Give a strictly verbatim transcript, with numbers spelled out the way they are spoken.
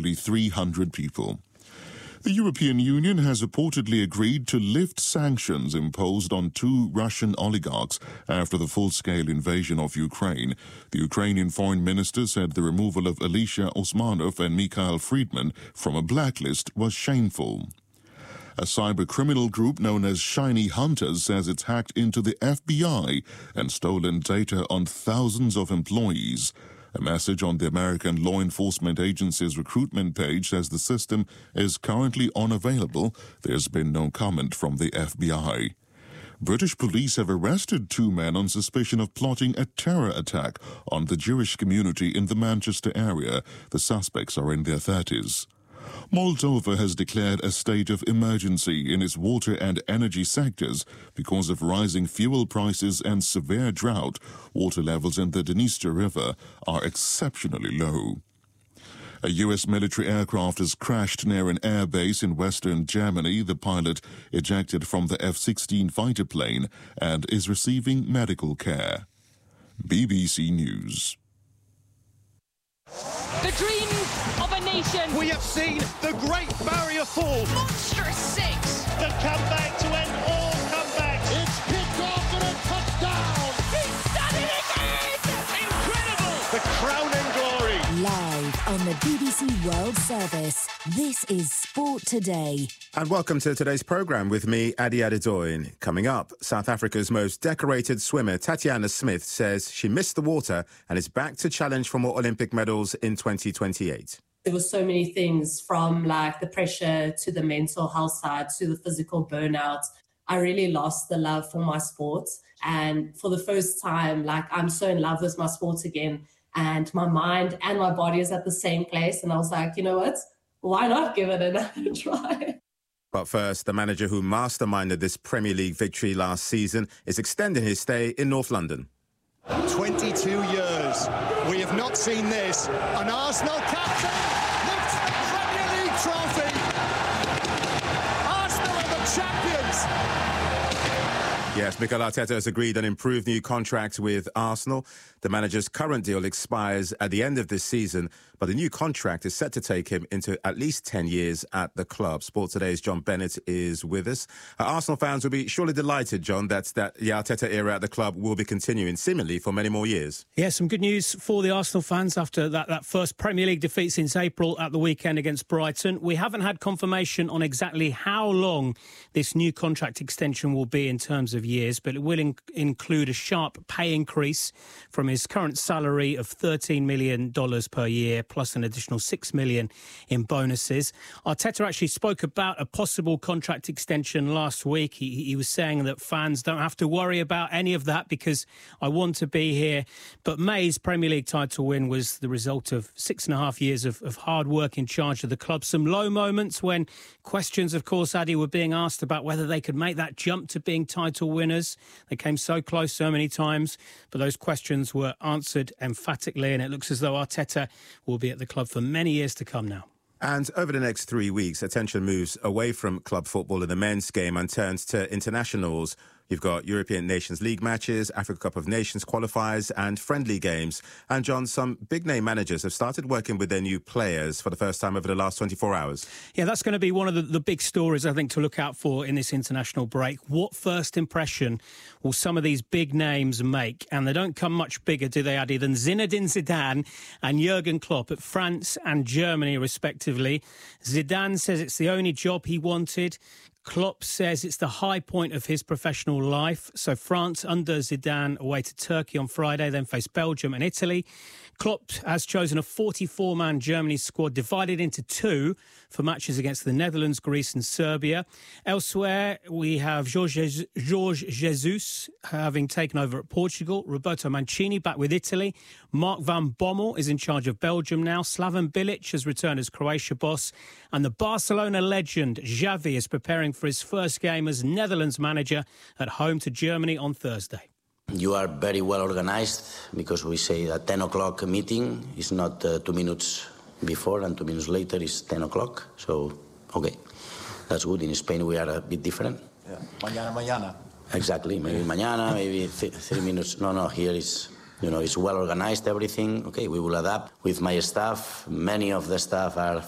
nearly three hundred people. The European Union has reportedly agreed to lift sanctions imposed on two Russian oligarchs after the full-scale invasion of Ukraine. The Ukrainian foreign minister said the removal of Alisher Usmanov and Mikhail Friedman from a blacklist was shameful. A cyber-criminal group known as Shiny Hunters says it's hacked into the F B I and stolen data on thousands of employees. A message on the American Law Enforcement Agency's recruitment page says the system is currently unavailable. There's been no comment from the F B I. British police have arrested two men on suspicion of plotting a terror attack on the Jewish community in the Manchester area. The suspects are in their thirties. Moldova has declared a state of emergency in its water and energy sectors because of rising fuel prices and severe drought. Water levels in the Dniester River are exceptionally low. A U S military aircraft has crashed near an air base in western Germany. The pilot ejected from the F sixteen fighter plane and is receiving medical care. B B C News. The dreams of a nation. We have seen the Great Barrier Fall. Monstrous six. The comeback to end all comebacks. It's kicked off and a touchdown. He's done it again. Incredible. The crowning glory. Live on the B B C World Service, this is Sport Today. And welcome to today's programme with me, Adi Adedoyin. Coming up, South Africa's most decorated swimmer, Tatiana Smith, says she missed the water and is back to challenge for more Olympic medals in twenty twenty-eight. There were so many things, from like the pressure to the mental health side to the physical burnout. I really lost the love for my sport. And for the first time, like I'm so in love with my sport again. And my mind and my body is at the same place. And I was like, you know what? Why not give it another try? But first, the manager who masterminded this Premier League victory last season is extending his stay in North London. twenty-two years. We have not seen this. An Arsenal captain lifts the Premier League trophy. Arsenal are the champions. Yes, Mikel Arteta has agreed an improved new contract with Arsenal. The manager's current deal expires at the end of this season, but the new contract is set to take him into at least ten years at the club. Sport Today's John Bennett is with us. Uh, Arsenal fans will be surely delighted, John, that, that the Arteta era at the club will be continuing, seemingly for many more years. Yeah, some good news for the Arsenal fans after that, that first Premier League defeat since April at the weekend against Brighton. We haven't had confirmation on exactly how long this new contract extension will be in terms of years, but it will in- include a sharp pay increase from his current salary of thirteen million dollars per year, plus an additional six million dollars in bonuses. Arteta actually spoke about a possible contract extension last week. He, he was saying that fans don't have to worry about any of that because I want to be here. But May's Premier League title win was the result of six and a half years of, of hard work in charge of the club. Some low moments when questions, of course, Adi, were being asked about whether they could make that jump to being title winners. They came so close so many times, but those questions were answered emphatically, and it looks as though Arteta will be at the club for many years to come now. And over the next three weeks, attention moves away from club football in the men's game and turns to internationals. You've got European Nations League matches, Africa Cup of Nations qualifiers and friendly games. And, John, some big-name managers have started working with their new players for the first time over the last twenty-four hours. Yeah, that's going to be one of the, the big stories, I think, to look out for in this international break. What first impression will some of these big names make? And they don't come much bigger, do they, Adi, than Zinedine Zidane and Jurgen Klopp at France and Germany, respectively. Zidane says it's the only job he wanted. Klopp says it's the high point of his professional life. So France under Zidane away to Turkey on Friday, then face Belgium and Italy. Klopp has chosen a forty-four man Germany squad divided into two for matches against the Netherlands, Greece and Serbia. Elsewhere, we have Jorge Jesus having taken over at Portugal. Roberto Mancini back with Italy. Mark van Bommel is in charge of Belgium now. Slaven Bilic has returned as Croatia boss. And the Barcelona legend Xavi is preparing for his first game as Netherlands manager at home to Germany on Thursday. You are very well organized because we say a ten o'clock meeting is not uh, two minutes before and two minutes later is ten o'clock. So, okay, that's good. In Spain, we are a bit different. Yeah. Mañana, mañana. Exactly. Maybe mañana, maybe th- three minutes. No, no, here is, you know, it's well organized, everything. Okay, we will adapt with my staff. Many of the staff are